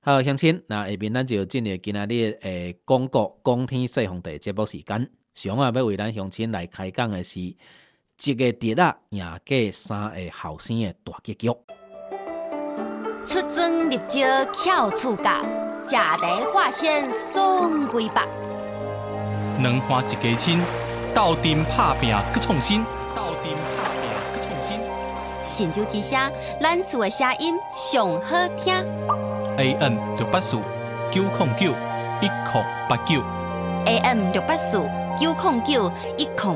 好，乡亲，那下面咱就进入今仔日的广告讲天说皇帝节目时间。上要为咱乡亲来开讲的是一个直仔赢过3个后生的大结局。 出征入招巧处教，食茶化鲜爽规白。 两花一家亲，斗阵拍拼去创新，斗阵拍拼去创新。 神州之声，咱厝的声音上好听。 AM 684-909-1089。 AM 684-909-1089。